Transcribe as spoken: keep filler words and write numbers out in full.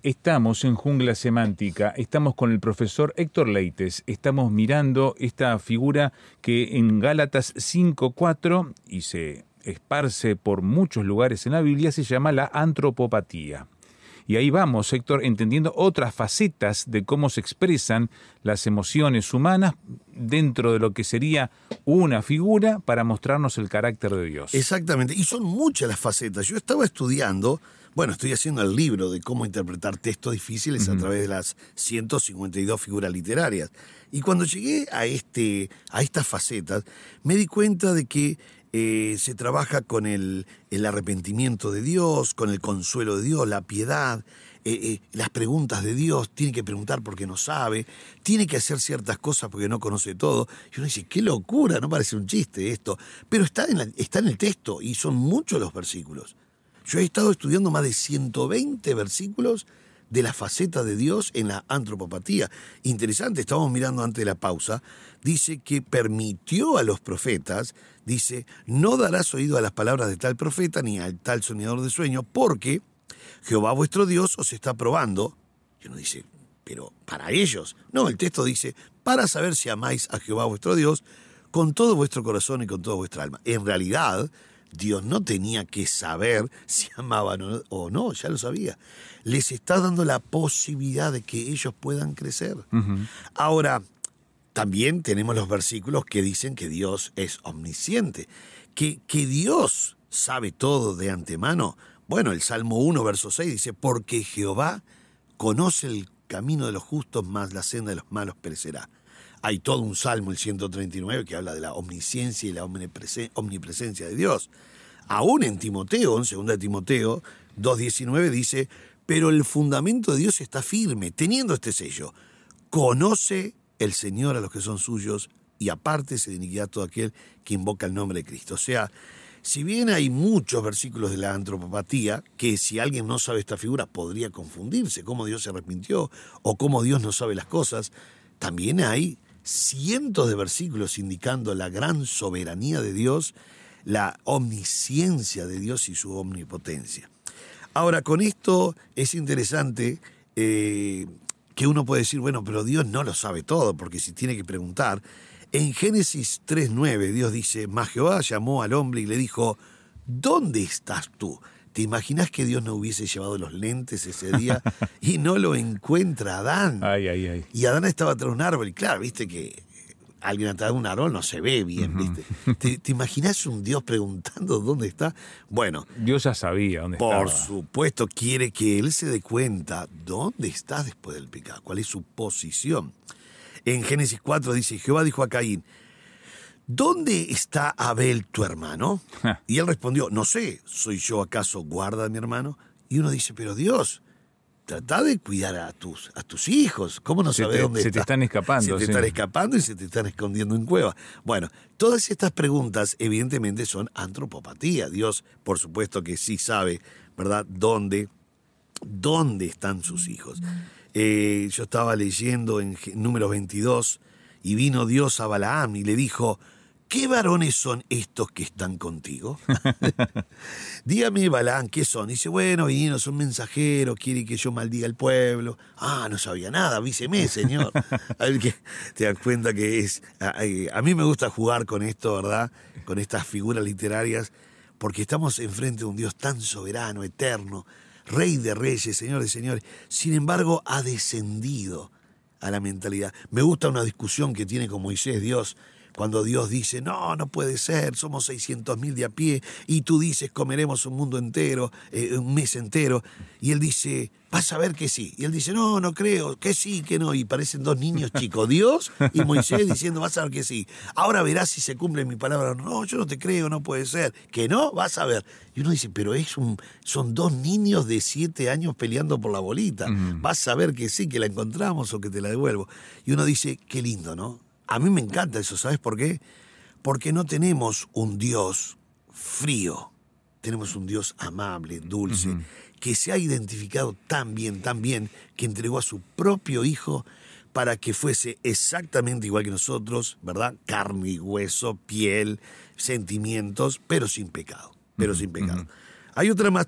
Estamos en Jungla Semántica, estamos con el profesor Héctor Leites, estamos mirando esta figura que en Gálatas cinco cuatro, y se esparce por muchos lugares en la Biblia, se llama la antropopatía. Y ahí vamos, Héctor, entendiendo otras facetas de cómo se expresan las emociones humanas dentro de lo que sería una figura para mostrarnos el carácter de Dios. Exactamente, y son muchas las facetas. Yo estaba estudiando, bueno, estoy haciendo el libro de cómo interpretar textos difíciles uh-huh. a través de las ciento cincuenta y dos figuras literarias. Y cuando llegué a, este, a estas facetas, me di cuenta de que Eh, se trabaja con el, el arrepentimiento de Dios, con el consuelo de Dios, la piedad, eh, eh, las preguntas de Dios, tiene que preguntar porque no sabe, tiene que hacer ciertas cosas porque no conoce todo. Y uno dice, qué locura, no parece un chiste esto, pero está en, la, está en el texto y son muchos los versículos. Yo he estado estudiando más de ciento veinte versículos de la faceta de Dios en la antropopatía. Interesante, estábamos mirando antes de la pausa, dice que permitió a los profetas, dice, no darás oído a las palabras de tal profeta ni al tal soñador de sueños, porque Jehová vuestro Dios os está probando. Y uno dice, pero para ellos. No, el texto dice, para saber si amáis a Jehová vuestro Dios con todo vuestro corazón y con toda vuestra alma. En realidad, Dios no tenía que saber si amaban o no, ya lo sabía. Les está dando la posibilidad de que ellos puedan crecer. Uh-huh. Ahora, también tenemos los versículos que dicen que Dios es omnisciente, que, que Dios sabe todo de antemano. Bueno, el Salmo uno, verso seis dice, porque Jehová conoce el camino de los justos, mas la senda de los malos perecerá. Hay todo un salmo, el ciento treinta y nueve, que habla de la omnisciencia y la omnipresencia de Dios. Aún en Timoteo, en segunda de Timoteo dos diecinueve dice, pero el fundamento de Dios está firme, teniendo este sello. Conoce el Señor a los que son suyos y apártese de iniquidad todo aquel que invoca el nombre de Cristo. O sea, si bien hay muchos versículos de la antropopatía, que si alguien no sabe esta figura podría confundirse, cómo Dios se arrepintió o cómo Dios no sabe las cosas, también hay cientos de versículos indicando la gran soberanía de Dios, la omnisciencia de Dios y su omnipotencia. Ahora, con esto es interesante eh, que uno puede decir, bueno, pero Dios no lo sabe todo, porque si tiene que preguntar, en Génesis tres nueve Dios dice, mas Jehová llamó al hombre y le dijo, ¿dónde estás tú? ¿Te imaginas que Dios no hubiese llevado los lentes ese día y no lo encuentra Adán? Ay, ay, ay. Y Adán estaba atrás de un árbol, y claro, viste que alguien atrás de un árbol no se ve bien, uh-huh. ¿viste? ¿Te, ¿Te imaginas un Dios preguntando dónde está? Bueno, Dios ya sabía dónde por estaba. Por supuesto, quiere que él se dé cuenta dónde está después del pecado, cuál es su posición. En Génesis cuatro dice, Jehová dijo a Caín, ¿dónde está Abel tu hermano? Y él respondió, no sé, ¿soy yo acaso guarda de mi hermano? Y uno dice, pero Dios, trata de cuidar a tus, a tus hijos. ¿Cómo no sabes dónde se está? Se te están escapando. Se te sí. están escapando y se te están escondiendo en cuevas. Bueno, todas estas preguntas evidentemente son antropopatía. Dios, por supuesto que sí sabe, ¿verdad?, dónde, dónde están sus hijos. Eh, yo estaba leyendo en Números veintidós, y vino Dios a Balaam y le dijo, ¿qué varones son estos que están contigo? Dígame, Balaam, ¿qué son? Dice, bueno, vinieron, son mensajeros, quieren que yo maldiga al pueblo. Ah, no sabía nada, avíseme, señor. A ver que te das cuenta que es... A, a mí me gusta jugar con esto, ¿verdad? Con estas figuras literarias, porque estamos enfrente de un Dios tan soberano, eterno, Rey de reyes, Señor de señores. Sin embargo, ha descendido a la mentalidad. Me gusta una discusión que tiene con Moisés Dios, cuando Dios dice, no, no puede ser, somos seiscientos mil de a pie, y tú dices, comeremos un mundo entero, eh, un mes entero, y él dice, vas a ver que sí, y él dice, no, no creo, que sí, que no, y parecen dos niños chicos, Dios y Moisés diciendo, vas a ver que sí, ahora verás si se cumple mi palabra, no, yo no te creo, no puede ser, que no, vas a ver, y uno dice, pero es un, son dos niños de siete años peleando por la bolita, uh-huh. vas a ver que sí, que la encontramos o que te la devuelvo, y uno dice, qué lindo, ¿no? A mí me encanta eso, ¿sabes por qué? Porque no tenemos un Dios frío, tenemos un Dios amable, dulce, uh-huh. que se ha identificado tan bien, tan bien, que entregó a su propio Hijo para que fuese exactamente igual que nosotros, ¿verdad? Carne y hueso, piel, sentimientos, pero sin pecado, pero uh-huh. sin pecado. Uh-huh. Hay otra más